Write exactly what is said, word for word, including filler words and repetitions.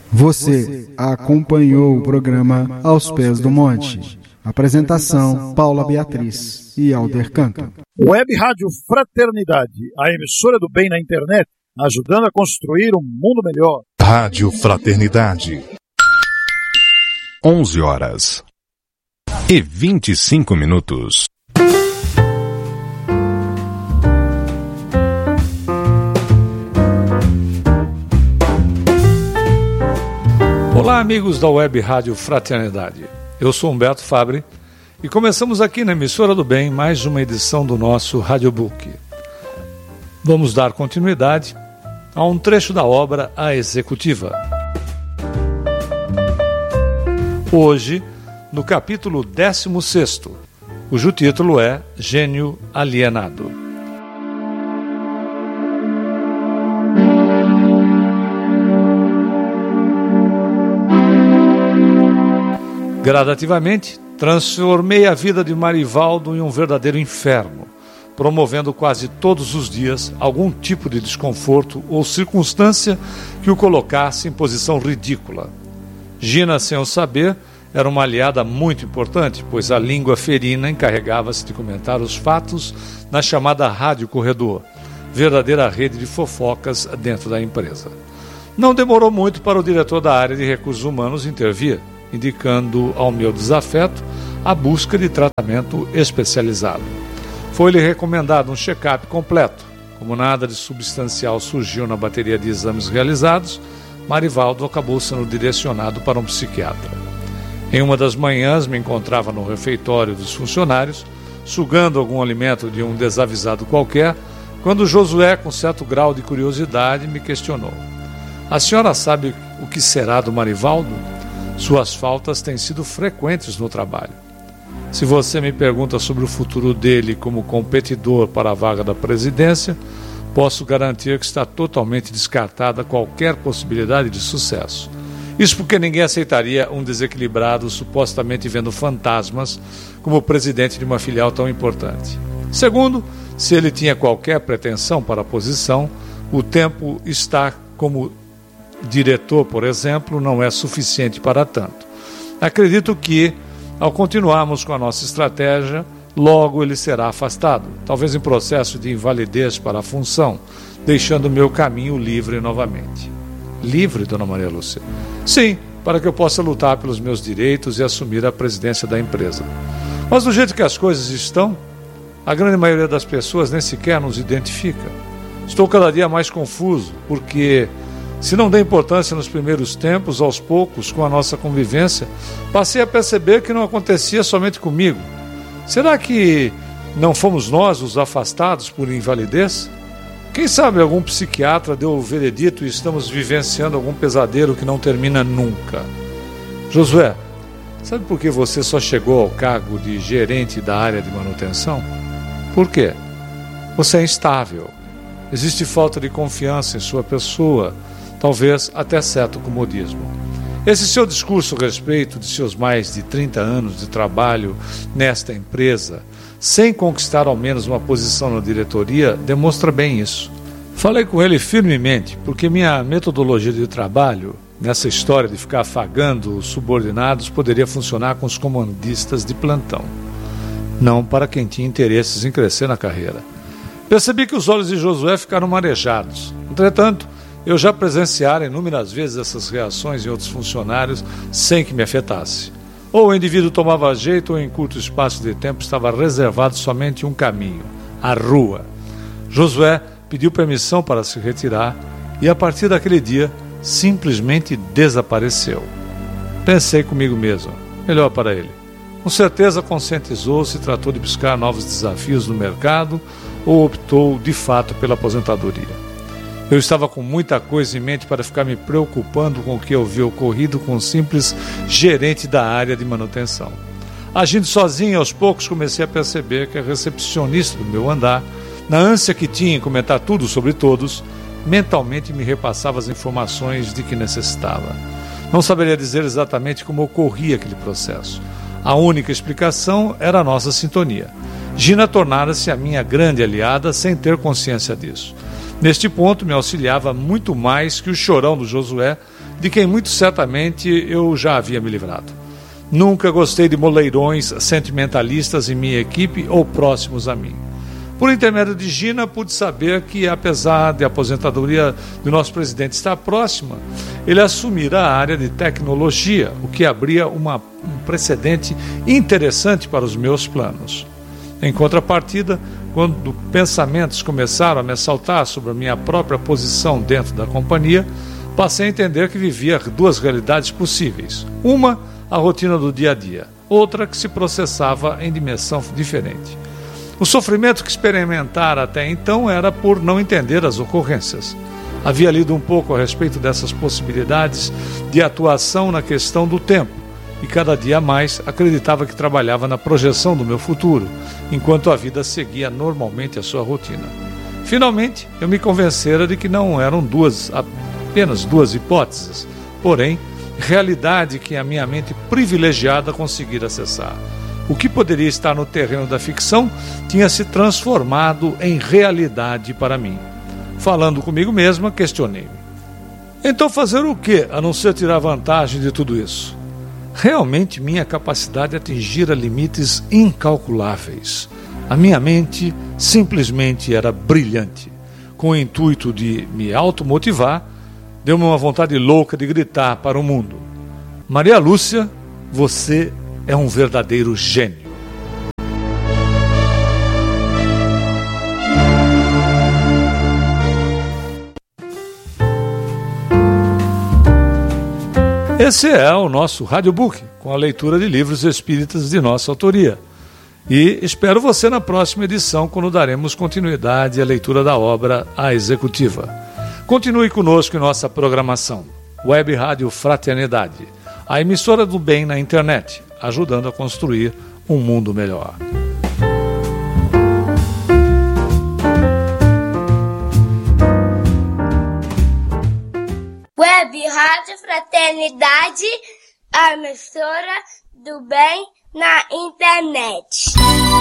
Você acompanhou o programa Aos Pés do Monte. Apresentação: Paula Beatriz e Alder Canto. Web Rádio Fraternidade, a emissora do bem na internet, ajudando a construir um mundo melhor. Rádio Fraternidade. onze horas e vinte e cinco minutos. Olá, amigos da Web Rádio Fraternidade. Eu sou Humberto Fabre e começamos aqui na emissora do bem mais uma edição do nosso Radiobook. Vamos dar continuidade a um trecho da obra A Executiva. Hoje, no capítulo décimo sexto, cujo título é Gênio Alienado. Gradativamente, transformei a vida de Marivaldo em um verdadeiro inferno, promovendo quase todos os dias algum tipo de desconforto ou circunstância que o colocasse em posição ridícula. Gina, sem o saber, era uma aliada muito importante, pois a língua ferina encarregava-se de comentar os fatos na chamada Rádio Corredor, verdadeira rede de fofocas dentro da empresa. Não demorou muito para o diretor da área de recursos humanos intervir, indicando ao meu desafeto a busca de tratamento especializado. Foi-lhe recomendado um check-up completo. Como nada de substancial surgiu na bateria de exames realizados, Marivaldo acabou sendo direcionado para um psiquiatra. Em uma das manhãs me encontrava no refeitório dos funcionários, sugando algum alimento de um desavisado qualquer, quando Josué, com certo grau de curiosidade, me questionou: "A senhora sabe o que será do Marivaldo? Suas faltas têm sido frequentes no trabalho. Se você me pergunta sobre o futuro dele como competidor para a vaga da presidência, posso garantir que está totalmente descartada qualquer possibilidade de sucesso. Isso porque ninguém aceitaria um desequilibrado supostamente vendo fantasmas como presidente de uma filial tão importante. Segundo, se ele tinha qualquer pretensão para a posição, o tempo está como diretor, por exemplo, não é suficiente para tanto. Acredito que, ao continuarmos com a nossa estratégia, logo ele será afastado, talvez em processo de invalidez para a função, deixando meu caminho livre novamente." "Livre, dona Maria Lúcia?" "Sim, para que eu possa lutar pelos meus direitos e assumir a presidência da empresa. Mas do jeito que as coisas estão, a grande maioria das pessoas nem sequer nos identifica. Estou cada dia mais confuso, porque se não dei importância nos primeiros tempos, aos poucos, com a nossa convivência, passei a perceber que não acontecia somente comigo. Será que não fomos nós os afastados por invalidez? Quem sabe algum psiquiatra deu o veredito e estamos vivenciando algum pesadelo que não termina nunca. Josué, sabe por que você só chegou ao cargo de gerente da área de manutenção? Por quê? Você é instável. Existe falta de confiança em sua pessoa, talvez até certo comodismo. Esse seu discurso a respeito de seus mais de trinta anos de trabalho nesta empresa, sem conquistar ao menos uma posição na diretoria, demonstra bem isso. Falei com ele firmemente, porque minha metodologia de trabalho, nessa história de ficar afagando os subordinados, poderia funcionar com os comandistas de plantão, não para quem tinha interesses em crescer na carreira. Percebi que os olhos de Josué ficaram marejados. Entretanto, eu já presenciara inúmeras vezes essas reações em outros funcionários sem que me afetasse. Ou o indivíduo tomava jeito ou em curto espaço de tempo estava reservado somente um caminho, a rua. Josué pediu permissão para se retirar e a partir daquele dia simplesmente desapareceu. Pensei comigo mesmo, melhor para ele. Com certeza conscientizou-se e tratou de buscar novos desafios no mercado ou optou de fato pela aposentadoria. Eu estava com muita coisa em mente para ficar me preocupando com o que eu vi ocorrido com um simples gerente da área de manutenção. Agindo sozinho, aos poucos comecei a perceber que a recepcionista do meu andar, na ânsia que tinha em comentar tudo sobre todos, mentalmente me repassava as informações de que necessitava. Não saberia dizer exatamente como ocorria aquele processo. A única explicação era a nossa sintonia. Gina tornara-se a minha grande aliada sem ter consciência disso. Neste ponto me auxiliava muito mais que o chorão do Josué, de quem muito certamente eu já havia me livrado. Nunca gostei de moleirões sentimentalistas em minha equipe ou próximos a mim. Por intermédio de Gina, pude saber que, apesar de a aposentadoria do nosso presidente estar próxima, ele assumira a área de tecnologia, o que abria uma, um precedente interessante para os meus planos. Em contrapartida, quando pensamentos começaram a me assaltar sobre a minha própria posição dentro da companhia, passei a entender que vivia duas realidades possíveis. Uma, a rotina do dia a dia. Outra, que se processava em dimensão diferente. O sofrimento que experimentara até então era por não entender as ocorrências. Havia lido um pouco a respeito dessas possibilidades de atuação na questão do tempo, e cada dia mais acreditava que trabalhava na projeção do meu futuro, enquanto a vida seguia normalmente a sua rotina. Finalmente, eu me convencera de que não eram duas, apenas duas hipóteses, porém, realidade que a minha mente privilegiada conseguira acessar. O que poderia estar no terreno da ficção tinha se transformado em realidade para mim. Falando comigo mesma, questionei-me. Então fazer o quê, a não ser tirar vantagem de tudo isso? Realmente minha capacidade atingira limites incalculáveis. A minha mente simplesmente era brilhante. Com o intuito de me automotivar, deu-me uma vontade louca de gritar para o mundo: Maria Lúcia, você é um verdadeiro gênio. Esse é o nosso Radiobook, com a leitura de livros espíritas de nossa autoria. E espero você na próxima edição, quando daremos continuidade à leitura da obra A Executiva. Continue conosco em nossa programação. Web Rádio Fraternidade, a emissora do bem na internet, ajudando a construir um mundo melhor. Web Rádio Fraternidade, a emissora do bem na internet.